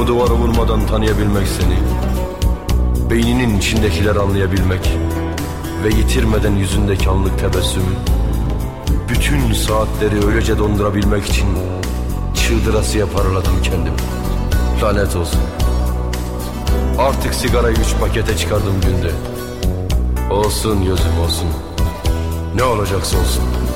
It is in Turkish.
Camı duvara vurmadan tanıyabilmek seni, beyninin içindekiler anlayabilmek ve yitirmeden yüzündeki anlık tebessümü, bütün saatleri öylece dondurabilmek için çıldırasıya paraladım kendimi. Lanet olsun. Artık sigarayı 3 pakete çıkardım günde. Olsun gözüm olsun. Ne olacaksa olsun.